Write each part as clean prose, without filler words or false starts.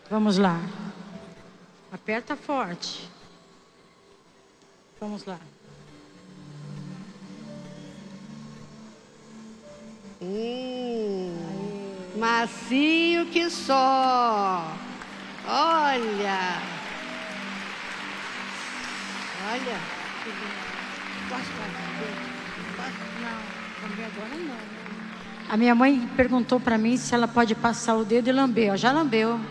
Vamos lá. Aperta forte. Vamos lá. Macio que só. Olha. Não, lamber agora não. A minha mãe perguntou para mim se ela pode passar o dedo e lamber. Já lambeu.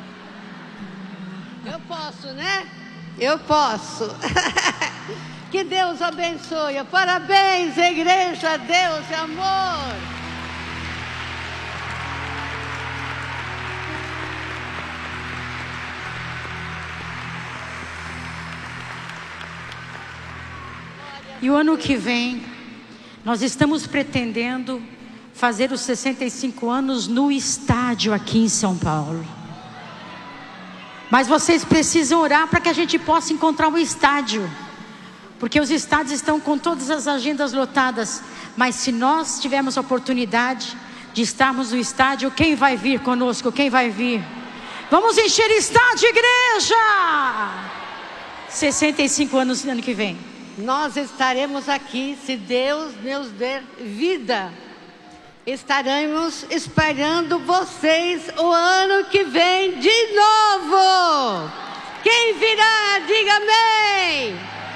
Eu posso, né? Eu posso. Que Deus abençoe. Parabéns, igreja. Deus é amor. E o ano que vem, nós estamos pretendendo fazer os 65 anos no estádio aqui em São Paulo. Mas vocês precisam orar para que a gente possa encontrar um estádio. Porque os estádios estão com todas as agendas lotadas. Mas se nós tivermos a oportunidade de estarmos no estádio, quem vai vir conosco? Quem vai vir? Vamos encher estádio, igreja! 65 anos no ano que vem. Nós estaremos aqui, se Deus nos der vida. Estaremos esperando vocês o ano que vem de novo. Quem virá, diga amém.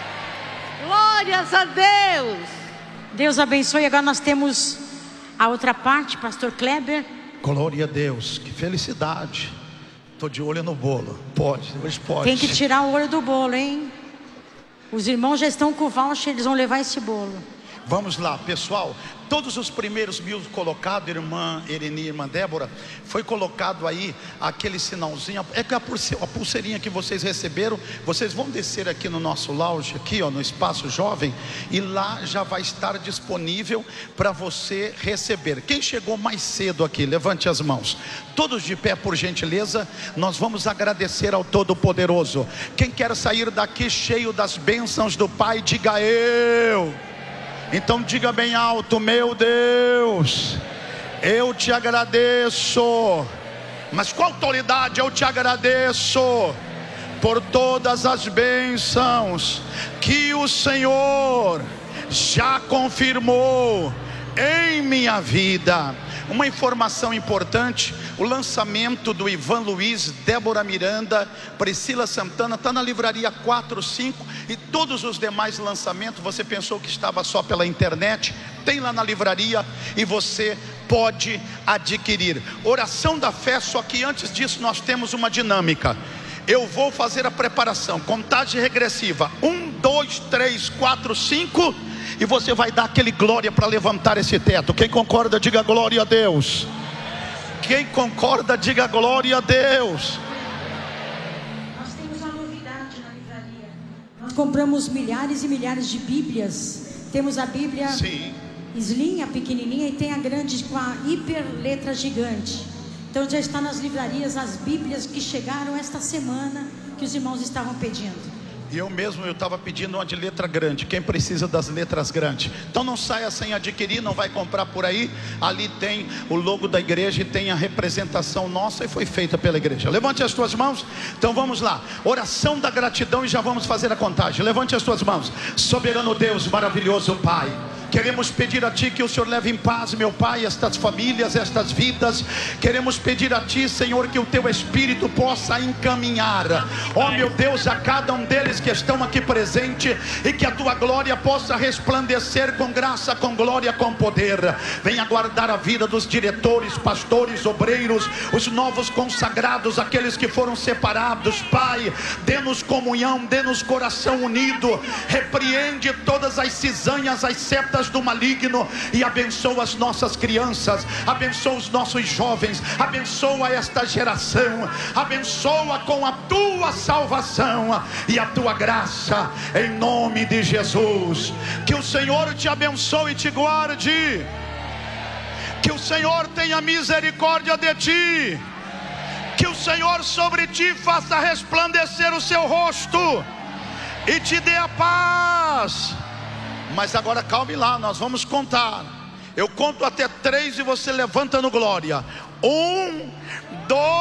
Glórias a Deus. Deus abençoe. Agora nós temos a outra parte, pastor Kleber. Glória a Deus, que felicidade. Estou de olho no bolo. Pode, hoje pode. Tem que tirar o olho do bolo, hein? Os irmãos já estão com o voucher, eles vão levar esse bolo. Vamos lá, pessoal. Todos os primeiros 1000 colocados, irmã Ereni, irmã Débora, foi colocado aí aquele sinalzinho. É que a pulseirinha que vocês receberam, vocês vão descer aqui no nosso lounge, aqui ó, no espaço jovem, e lá já vai estar disponível para você receber. Quem chegou mais cedo aqui, levante as mãos. Todos de pé, por gentileza. Nós vamos agradecer ao Todo-Poderoso. Quem quer sair daqui cheio das bênçãos do Pai, diga eu. Então diga bem alto: meu Deus, eu te agradeço. Mas com autoridade eu te agradeço por todas as bênçãos que o Senhor já confirmou em minha vida. Uma informação importante: o lançamento do Ivan Luiz, Débora Miranda, Priscila Santana está na livraria 45, e todos os demais lançamentos, você pensou que estava só pela internet, tem lá na livraria e você pode adquirir. Oração da fé, só que antes disso nós temos uma dinâmica. Eu vou fazer a preparação, contagem regressiva, 1, 2, 3, 4, 5, e você vai dar aquele glória para levantar esse teto. Quem concorda, diga glória a Deus. Quem concorda, diga glória a Deus. Nós temos uma novidade na livraria. Nós compramos milhares e milhares de Bíblias. Temos a Bíblia Slim, a pequenininha, e tem a grande com a hiper letra gigante. Então já está nas livrarias as Bíblias que chegaram esta semana, que os irmãos estavam pedindo. E eu estava pedindo uma de letra grande. Quem precisa das letras grandes? Então não saia sem adquirir, não vai comprar por aí. Ali tem o logo da igreja e tem a representação nossa, e foi feita pela igreja. Levante as tuas mãos. Então vamos lá, oração da gratidão, e já vamos fazer a contagem. Levante as tuas mãos. Soberano Deus, maravilhoso Pai, queremos pedir a Ti que o Senhor leve em paz, meu Pai, estas famílias, estas vidas. Queremos pedir a Ti, Senhor, que o Teu Espírito possa encaminhar, ó meu Deus, a cada um deles que estão aqui presente, e que a Tua glória possa resplandecer com graça, com glória, com poder. Venha guardar a vida dos diretores, pastores, obreiros, os novos consagrados, aqueles que foram separados. Pai, dê-nos comunhão, dê-nos coração unido. Repreende todas as cisanhas, as setas do maligno, e abençoa as nossas crianças, abençoa os nossos jovens, abençoa esta geração, abençoa com a Tua salvação e a Tua graça, em nome de Jesus. Que o Senhor te abençoe e te guarde, que o Senhor tenha misericórdia de ti, que o Senhor sobre ti faça resplandecer o seu rosto e te dê a paz. Mas agora calme lá, nós vamos contar. Eu conto até 3 e você levanta no glória. 1, 2